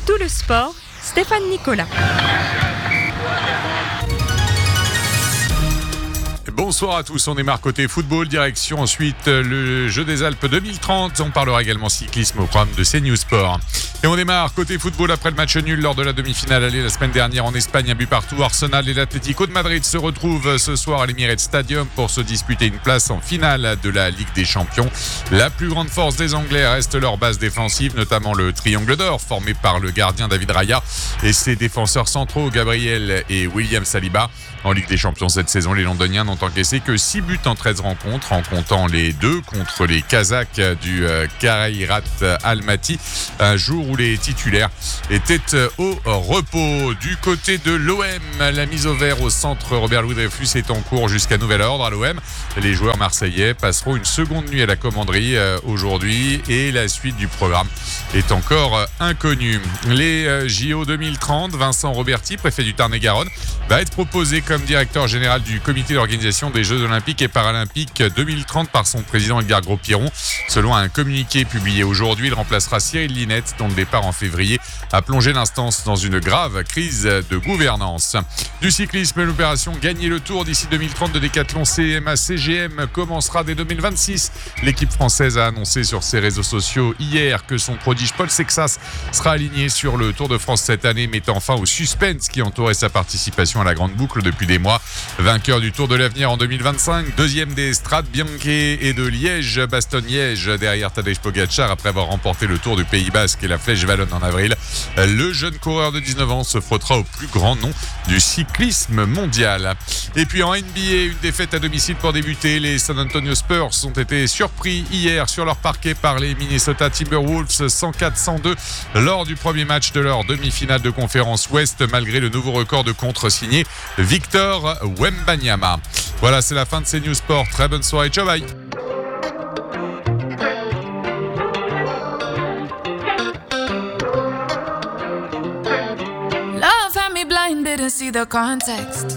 tout le sport, Stéphane Nicolas. Bonsoir à tous, on démarre côté football, direction ensuite le Jeux des Alpes 2030. On parlera également cyclisme au programme de CNews Sport. Et on démarre côté football après le match nul lors de la demi-finale aller la semaine dernière en Espagne, un but partout. Arsenal et l'Atlético de Madrid se retrouvent ce soir à l'Emirates Stadium pour se disputer une place en finale de la Ligue des Champions. La plus grande force des Anglais reste leur base défensive, notamment le triangle d'or formé par le gardien David Raya et ses défenseurs centraux Gabriel et William Saliba. En Ligue des Champions cette saison, les Londoniens n'ont encaissé que 6 buts en 13 rencontres, en comptant les 2 contre les Kazakhs du Kairat Almaty, un jour où les titulaires étaient au repos. Du côté de l'OM, la mise au vert au centre Robert-Louis Dreyfus est en cours jusqu'à nouvel ordre à l'OM. Les joueurs marseillais passeront une seconde nuit à la commanderie aujourd'hui et la suite du programme est encore inconnue. Les JO 2030, Vincent Roberti, préfet du Tarn-et-Garonne, va être proposé comme directeur général du comité d'organisation des Jeux Olympiques et Paralympiques 2030 par son président Edgar Gros-Piron. Selon un communiqué publié aujourd'hui, il remplacera Cyril Linette, dont le départ en février a plongé l'instance dans une grave crise de gouvernance. Du cyclisme, l'opération Gagner le Tour d'ici 2030 de Décathlon CMA-CGM commencera dès 2026. L'équipe française a annoncé sur ses réseaux sociaux hier que son prodige Paul Sexas sera aligné sur le Tour de France cette année, mettant fin au suspense qui entourait sa participation à la Grande Boucle depuis des mois. Vainqueur du Tour de l'Avenir en 2025, deuxième des Strade Bianche et de Liège-Bastogne-Liège derrière Tadej Pogacar après avoir remporté le Tour du Pays Basque et la Flèche Wallonne en avril. Le jeune coureur de 19 ans se frottera au plus grand nom du cyclisme mondial. Et puis en NBA, une défaite à domicile pour débuter. Les San Antonio Spurs ont été surpris hier sur leur parquet par les Minnesota Timberwolves 104-102 lors du premier match de leur demi-finale de conférence Ouest, malgré le nouveau record de contre signé Victor Wembanyama. Voilà, c'est la fin de CNews Sport. Très bonne soirée, ciao, bye. Love had me blind, didn't see the context.